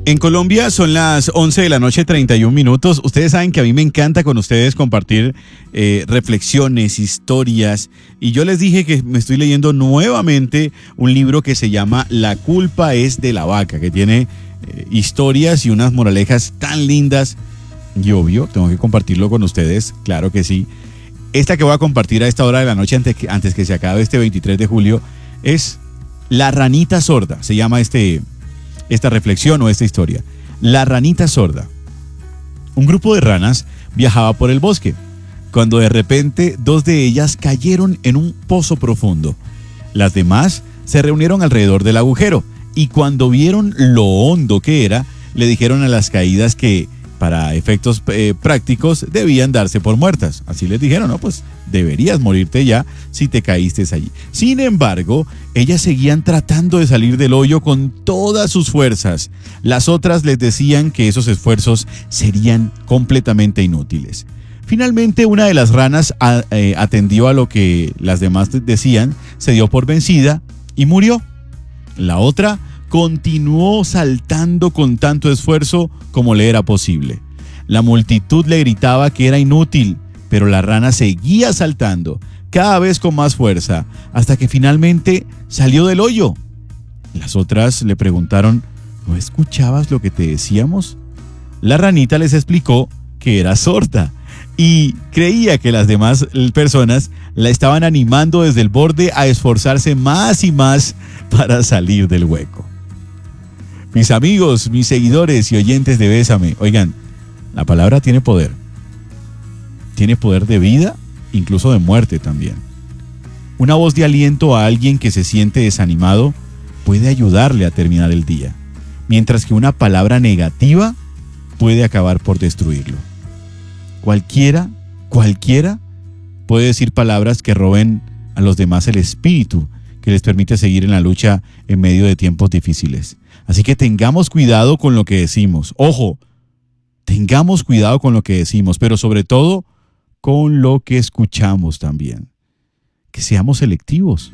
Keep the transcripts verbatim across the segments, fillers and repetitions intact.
En Colombia son las once de la noche, treinta y un minutos. Ustedes saben que a mí me encanta con ustedes compartir eh, reflexiones, historias. Y yo les dije que me estoy leyendo nuevamente un libro que se llama La culpa es de la vaca, que tiene eh, historias y unas moralejas tan lindas. Y obvio, tengo que compartirlo con ustedes, claro que sí. Esta que voy a compartir a esta hora de la noche, antes que, antes que se acabe este veintitrés de julio, es La ranita sorda. Se llama este... esta reflexión o esta historia. La ranita sorda. Un grupo de ranas viajaba por el bosque, cuando de repente dos de ellas cayeron en un pozo profundo. Las demás se reunieron alrededor del agujero y cuando vieron lo hondo que era, le dijeron a las caídas que para efectos eh, prácticos debían darse por muertas. Así les dijeron, no, pues deberías morirte ya si te caíste allí. Sin embargo, ellas seguían tratando de salir del hoyo con todas sus fuerzas. Las otras les decían que esos esfuerzos serían completamente inútiles. Finalmente, una de las ranas a, eh, atendió a lo que las demás decían, se dio por vencida y murió. La otra continuó saltando con tanto esfuerzo como le era posible. La multitud le gritaba que era inútil, pero la rana seguía saltando, cada vez con más fuerza, hasta que finalmente salió del hoyo. Las otras le preguntaron, ¿no escuchabas lo que te decíamos? La ranita les explicó que era sorda y creía que las demás personas la estaban animando desde el borde a esforzarse más y más para salir del hueco. Mis amigos, mis seguidores y oyentes de Bésame, oigan, la palabra tiene poder. Tiene poder de vida, incluso de muerte también. Una voz de aliento a alguien que se siente desanimado puede ayudarle a terminar el día, mientras que una palabra negativa puede acabar por destruirlo. Cualquiera, cualquiera puede decir palabras que roben a los demás el espíritu que les permite seguir en la lucha en medio de tiempos difíciles. Así que tengamos cuidado con lo que decimos. Ojo, tengamos cuidado con lo que decimos, pero sobre todo con lo que escuchamos también. Que seamos selectivos.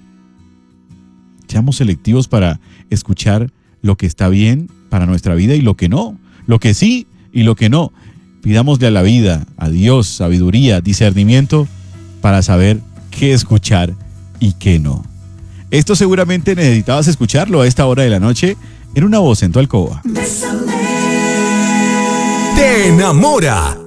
Seamos selectivos para escuchar lo que está bien para nuestra vida y lo que no. Lo que sí y lo que no. Pidámosle a la vida, a Dios, sabiduría, discernimiento para saber qué escuchar y qué no. Esto seguramente necesitabas escucharlo a esta hora de la noche en Una Voz en tu Alcoba. Te enamora